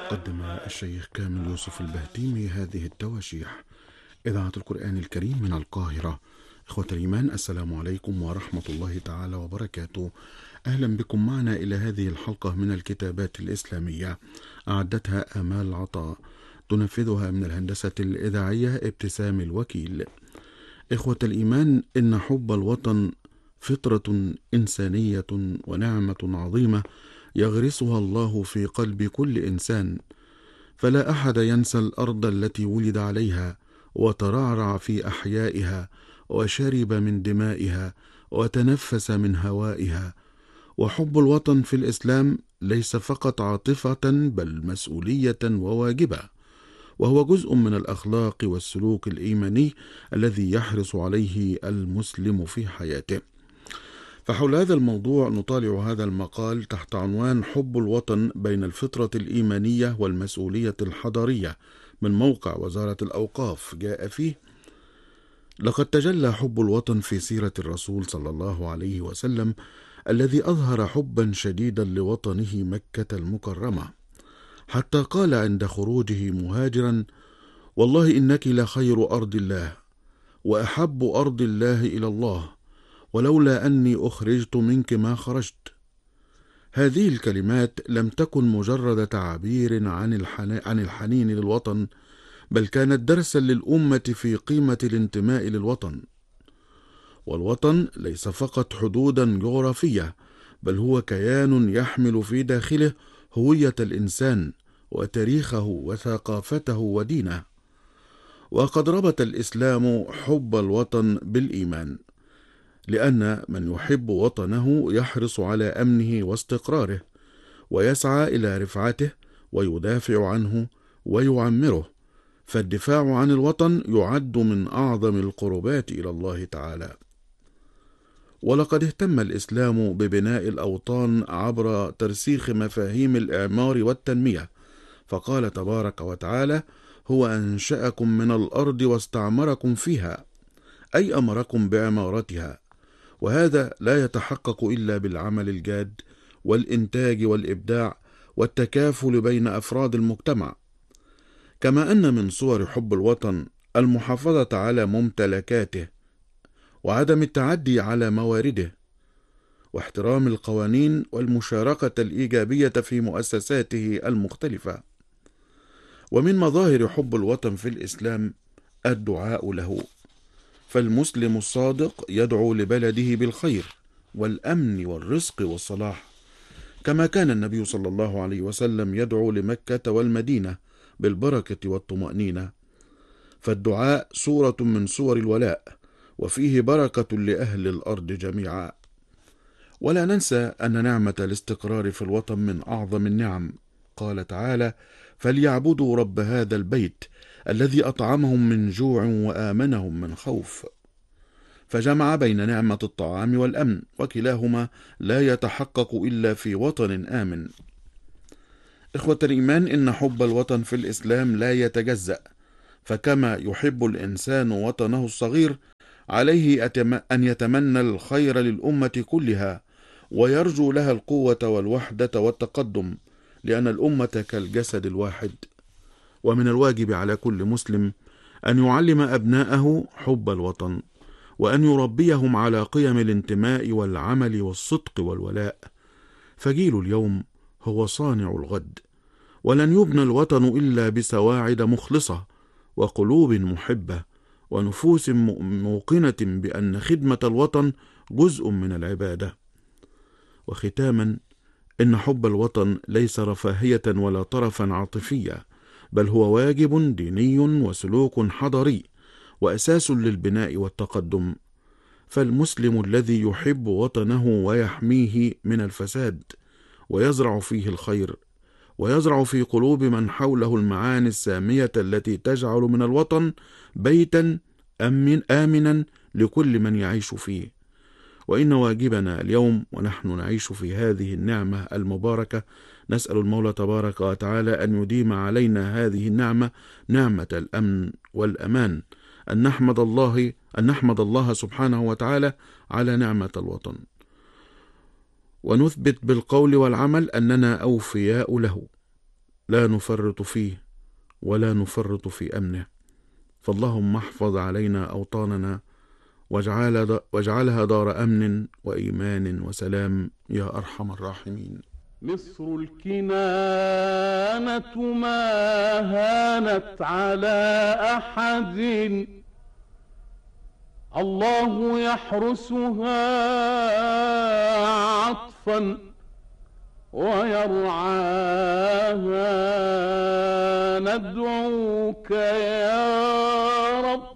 قدم الشيخ كامل يوسف البهتيمي هذه التواشيح. إذاعة القرآن الكريم من القاهرة. إخوة الإيمان، السلام عليكم ورحمة الله تعالى وبركاته. أهلا بكم معنا إلى هذه الحلقة من الكتابات الإسلامية، أعدتها آمال عطاء، تنفذها من الهندسة الإذاعية ابتسام الوكيل. إخوة الإيمان، إن حب الوطن فطرة إنسانية ونعمة عظيمة يغرسها الله في قلب كل إنسان، فلا أحد ينسى الأرض التي ولد عليها وترعرع في أحيائها وشرب من دمائها وتنفس من هوائها. وحب الوطن في الإسلام ليس فقط عاطفة بل مسؤولية وواجبة، وهو جزء من الأخلاق والسلوك الإيماني الذي يحرص عليه المسلم في حياته. فحول هذا الموضوع نطالع هذا المقال تحت عنوان حب الوطن بين الفطرة الإيمانية والمسؤولية الحضارية، من موقع وزارة الأوقاف. جاء فيه: لقد تجلى حب الوطن في سيرة الرسول صلى الله عليه وسلم، الذي أظهر حبا شديدا لوطنه مكة المكرمة، حتى قال عند خروجه مهاجرا: والله إنك لخير أرض الله وأحب أرض الله إلى الله، ولولا أني أخرجت منك ما خرجت. هذه الكلمات لم تكن مجرد تعبير عن الحنين للوطن، بل كانت درسا للأمة في قيمة الانتماء للوطن. والوطن ليس فقط حدودا جغرافية، بل هو كيان يحمل في داخله هوية الإنسان وتاريخه وثقافته ودينه. وقد ربط الإسلام حب الوطن بالإيمان، لأن من يحب وطنه يحرص على أمنه واستقراره، ويسعى إلى رفعته ويدافع عنه ويعمره، فالدفاع عن الوطن يعد من أعظم القربات إلى الله تعالى. ولقد اهتم الإسلام ببناء الأوطان عبر ترسيخ مفاهيم الإعمار والتنمية، فقال تبارك وتعالى: هو أنشأكم من الأرض واستعمركم فيها، أي أمركم بعمارتها. وهذا لا يتحقق إلا بالعمل الجاد والإنتاج والإبداع والتكافل بين أفراد المجتمع. كما أن من صور حب الوطن المحافظة على ممتلكاته وعدم التعدي على موارده، واحترام القوانين والمشاركة الإيجابية في مؤسساته المختلفة. ومن مظاهر حب الوطن في الإسلام الدعاء له، فالمسلم الصادق يدعو لبلده بالخير والأمن والرزق والصلاح، كما كان النبي صلى الله عليه وسلم يدعو لمكة والمدينة بالبركة والطمأنينة. فالدعاء صورة من صور الولاء، وفيه بركة لأهل الأرض جميعا. ولا ننسى أن نعمة الاستقرار في الوطن من أعظم النعم. قال تعالى: فليعبدوا رب هذا البيت الذي أطعمهم من جوع وآمنهم من خوف. فجمع بين نعمة الطعام والأمن، وكلاهما لا يتحقق إلا في وطن آمن. إخوة الإيمان، إن حب الوطن في الإسلام لا يتجزأ، فكما يحب الإنسان وطنه الصغير، عليه أن يتمنى الخير للأمة كلها، ويرجو لها القوة والوحدة والتقدم، لأن الأمة كالجسد الواحد. ومن الواجب على كل مسلم أن يعلم أبناءه حب الوطن، وأن يربيهم على قيم الانتماء والعمل والصدق والولاء. فجيل اليوم هو صانع الغد، ولن يبنى الوطن إلا بسواعد مخلصة وقلوب محبة ونفوس موقنة بأن خدمة الوطن جزء من العبادة. وختاما، إن حب الوطن ليس رفاهية ولا طرفا عاطفيا، بل هو واجب ديني وسلوك حضاري وأساس للبناء والتقدم. فالمسلم الذي يحب وطنه ويحميه من الفساد ويزرع فيه الخير، ويزرع في قلوب من حوله المعاني السامية التي تجعل من الوطن بيتا آمنا لكل من يعيش فيه. وإن واجبنا اليوم ونحن نعيش في هذه النعمة المباركة، نسأل المولى تبارك وتعالى أن يديم علينا هذه النعمة، نعمة الأمن والأمان، أن نحمد الله سبحانه وتعالى على نعمة الوطن، ونثبت بالقول والعمل أننا أوفياء له، لا نفرط فيه ولا نفرط في أمنه. فاللهم احفظ علينا أوطاننا واجعلها دار أمن وإيمان وسلام يا أرحم الراحمين. مصر الكنانة ما هانت على أحد، الله يحرسها عطفا ويرعاها، ندعوك يا رب